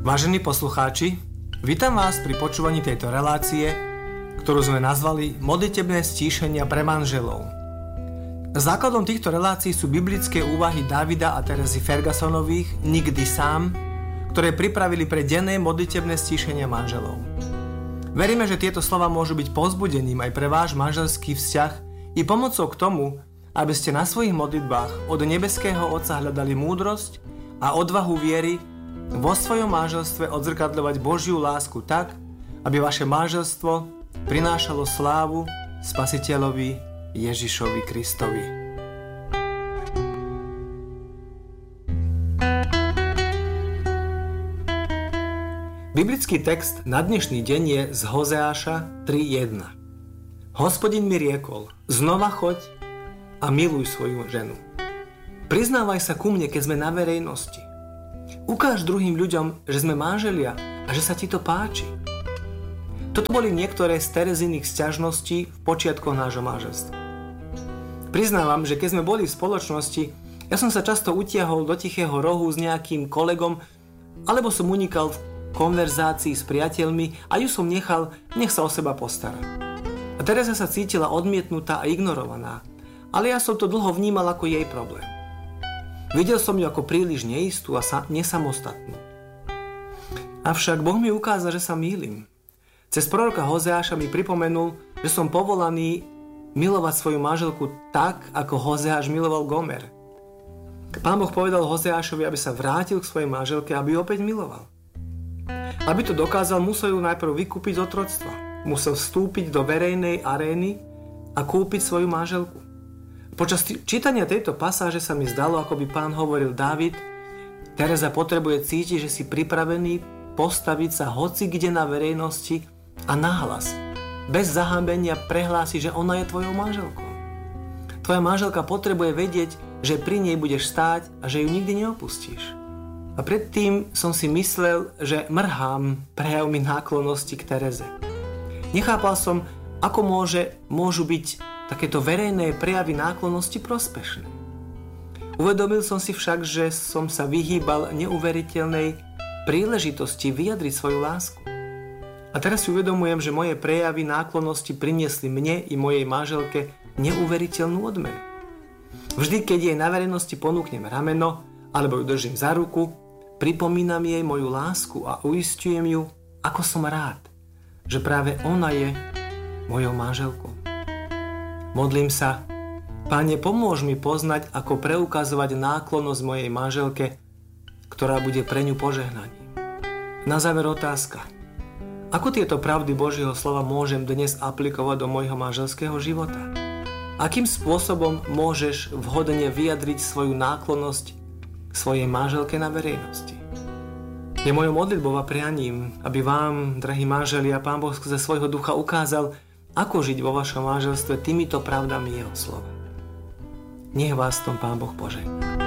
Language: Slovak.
Vážení poslucháči, vítam vás pri počúvaní tejto relácie, ktorú sme nazvali Modlitebné stíšenia pre manželov. Základom týchto relácií sú biblické úvahy Davida a Terezy Fergusonových Nikdy sám, ktoré pripravili pre denné modlitebné stíšenia manželov. Veríme, že tieto slova môžu byť povzbudením aj pre váš manželský vzťah i pomocou k tomu, aby ste na svojich modlitbách od nebeského Otca hľadali múdrosť a odvahu viery vo svojom manželstve odzrkadľovať Božiu lásku tak, aby vaše manželstvo prinášalo slávu Spasiteľovi Ježišovi Kristovi. Biblický text na dnešný deň je z Hozeáša 3.1. Hospodin mi riekol, znova choď a miluj svoju ženu. Priznávaj sa ku mne, keď sme na verejnosti. Ukáž druhým ľuďom, že sme manželia a že sa ti to páči. Toto boli niektoré z Tereziných sťažností v počiatkoch nášho manželstva. Priznávam, že keď sme boli v spoločnosti, ja som sa často utiahol do tichého rohu s nejakým kolegom, alebo som unikal v konverzácii s priateľmi a ju som nechal, nech sa o seba postará. A Tereza sa cítila odmietnutá a ignorovaná, ale ja som to dlho vnímal ako jej problém. Videl som ju ako príliš neistú a nesamostatnú. Avšak Boh mi ukázal, že sa mýlim. Cez proroka Hozeáša mi pripomenul, že som povolaný milovať svoju manželku tak, ako Hozeáš miloval Gomer. Pán Boh povedal Hozeášovi, aby sa vrátil k svojej manželke, aby ju opäť miloval. Aby to dokázal, musel ju najprv vykúpiť z otroctva. Musel vstúpiť do verejnej arény a kúpiť svoju manželku. Počas čítania tejto pasáže sa mi zdalo, ako by Pán hovoril Dávid, Tereza potrebuje cítiť, že si pripravený postaviť sa hoci kde na verejnosti a nahlas, bez zahanbenia prehlási, že ona je tvojou manželkou. Tvoja manželka potrebuje vedieť, že pri nej budeš stáť a že ju nikdy neopustíš. A predtým som si myslel, že mrhám prejavmi náklonnosti k Tereze. Nechápal som, ako môžu byť takéto verejné prejavy náklonnosti prospešné. Uvedomil som si však, že som sa vyhýbal neuveriteľnej príležitosti vyjadriť svoju lásku. A teraz si uvedomujem, že moje prejavy náklonnosti priniesli mne i mojej manželke neuveriteľnú odmenu. Vždy, keď jej na verejnosti ponúknem rameno alebo ju držím za ruku, pripomínam jej moju lásku a uisťujem ju, ako som rád, že práve ona je mojou manželkou. Modlím sa, Pane, pomôž mi poznať, ako preukazovať náklonnosť mojej manželke, ktorá bude pre ňu požehnaním. Na záver otázka. Ako tieto pravdy Božieho slova môžem dnes aplikovať do môjho manželského života? Akým spôsobom môžeš vhodne vyjadriť svoju náklonnosť svojej manželke na verejnosti? Je mojou modlitbou a prianím, aby vám, drahí manželia, Pán Boh ze svojho ducha ukázal, ako žiť vo vašom manželstve týmito pravdami jeho slova. Nech vás v tom Pán Boh požehná.